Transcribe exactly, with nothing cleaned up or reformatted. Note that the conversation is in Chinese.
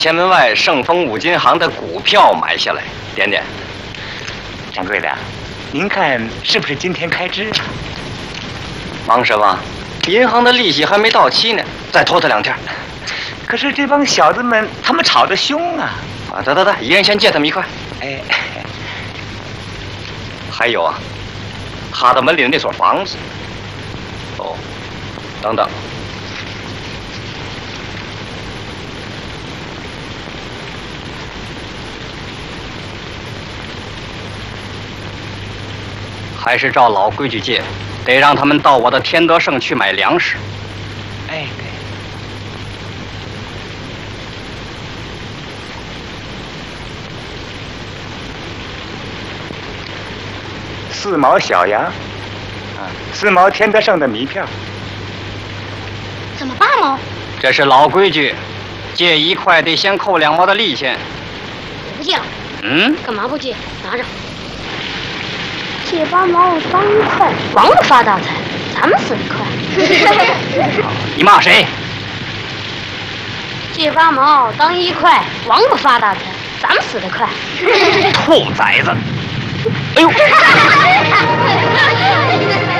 前门外盛丰五金行的股票买下来。点点， 掌柜的，您看是不是今天开支？ 忙什么？银行的利息还没到期呢，再拖他两天。 可是这帮小子们，他们吵得凶啊！ 啊，得得得，一人先借他们一块。 哎， 还有啊，哈德门里的那所房子。哦，等等。还是照老规矩借，得让他们到我的天德盛去买粮食。 哎，对。四毛小羊，啊，四毛天德盛的米票。 怎么八毛？ 这是老规矩，借一块得先扣两毛的利钱。 我不借了。 嗯？ 干嘛不借？拿着。借八毛当一块，王八发大财，咱们死得快。 你骂谁？ 借八毛当一块，王八发大财，咱们死得快。 兔崽子！哎呦！